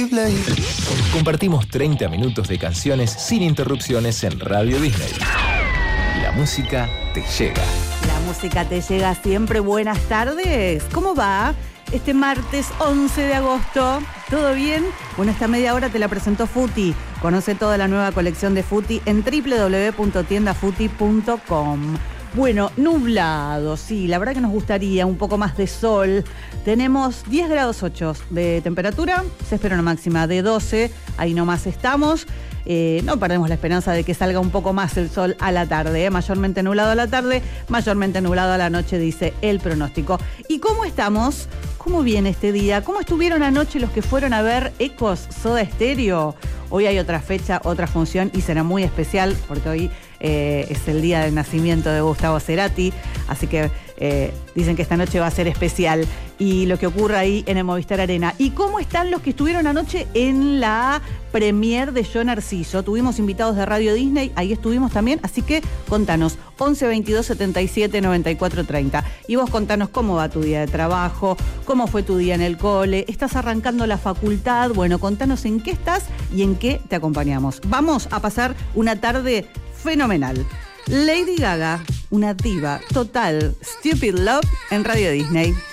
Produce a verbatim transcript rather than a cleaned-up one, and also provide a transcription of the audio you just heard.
imposible. Compartimos treinta minutos de canciones sin interrupciones en Radio Disney. La música te llega. La música te llega siempre. Buenas tardes. ¿Cómo va? Este martes once de agosto, ¿todo bien? Bueno, esta media hora te la presentó Futi. Conoce toda la nueva colección de Futi en doble u doble u doble u punto tienda futi punto com. Bueno, nublado, sí, la verdad que nos gustaría un poco más de sol. Tenemos diez grados ocho de temperatura, se espera una máxima de doce, ahí nomás estamos. Eh, no perdemos la esperanza de que salga un poco más el sol a la tarde, ¿eh? Mayormente nublado a la tarde, mayormente nublado a la noche, dice el pronóstico. ¿Y cómo estamos? ¿Cómo viene este día? ¿Cómo estuvieron anoche los que fueron a ver Ecos Soda Stereo? Hoy hay otra fecha, otra función y será muy especial porque hoy eh, es el día del nacimiento de Gustavo Cerati, así que eh, dicen que esta noche va a ser especial y lo que ocurre ahí en el Movistar Arena. ¿Y cómo están los que estuvieron anoche en la premier de Yo Narciso? Tuvimos invitados de Radio Disney, ahí estuvimos también, así que contanos, once veintidós setenta y siete noventa y cuatro treinta. Y vos contanos cómo va tu día de trabajo, cómo fue tu día en el cole, estás arrancando la facultad, bueno, contanos en qué estás y en qué te acompañamos. Vamos a pasar una tarde fenomenal. Lady Gaga, una diva total, Stupid Love en Radio Disney.